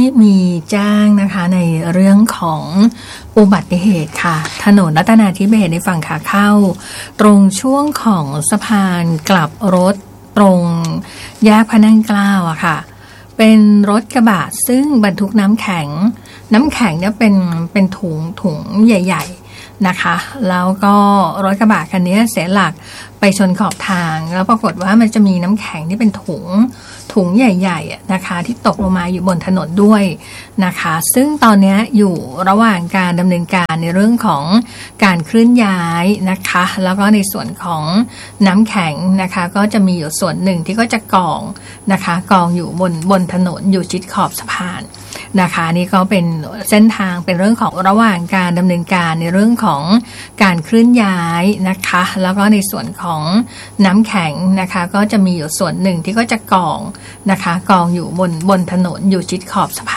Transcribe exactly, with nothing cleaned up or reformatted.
มีแจ้งนะคะในเรื่องของอุบัติเหตุค่ะถนนรัตนาธิเบศรในฝั่งขาเข้าตรงช่วงของสะพานกลับรถตรงแยกพระนั่งเกล้าอะค่ะเป็นรถกระบะซึ่งบรรทุกน้ำแข็งน้ำแข็งเนี่ยเป็นเป็นถุงถุงใหญ่ๆนะคะแล้วก็รถกระบะคันนี้เสียหลักไปชนขอบทางแล้วปรากฏว่ามันจะมีน้ำแข็งที่เป็นถุงถุงใหญ่ๆนะคะที่ตกลงมาอยู่บนถนนด้วยนะคะซึ่งตอนนี้อยู่ระหว่างการดำเนินการในเรื่องของการเคลื่อนย้ายนะคะแล้วก็ในส่วนของน้ำแข็งนะคะก็จะมีอยู่ส่วนหนึ่งที่ก็จะกองนะคะกองอยู่บนบนถนนอยู่ชิดขอบสะพานนะคะนี่ก็เป็นเส้นทางเป็นเรื่องของระหว่างการดำเนินการในเรื่องของการเคลื่อนย้ายนะคะแล้วก็ในส่วนของน้ำแข็งนะคะก็จะมีอยู่ส่วนหนึ่งที่ก็จะกองนะคะกองอยู่บนบนถนนอยู่ชิดขอบสะพาน